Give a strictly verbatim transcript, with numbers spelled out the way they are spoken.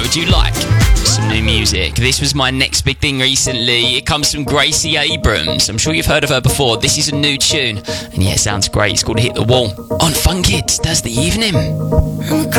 Would you like some new music? This was my next big thing recently. It comes from Gracie Abrams. I'm sure you've heard of her before. This is a new tune, and yeah, it sounds great. It's called Hit the Wall on Fun Kids Thursday evening.